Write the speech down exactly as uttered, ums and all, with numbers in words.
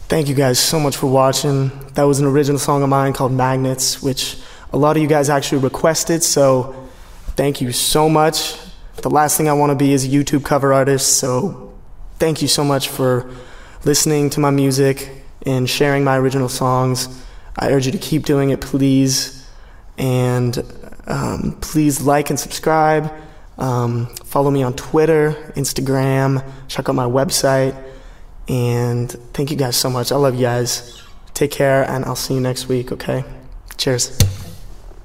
Thank you guys so much for watching. That was an original song of mine called Magnets, which a lot of you guys actually requested, so thank you so much. The last thing I want to be is a YouTube cover artist, so thank you so much for listening to my music and sharing my original songs. I urge you to keep doing it, please. And um, please like and subscribe. Um, follow me on Twitter, Instagram, check out my website. And thank you guys so much. I love you guys. Take care, and I'll see you next week, okay? Cheers.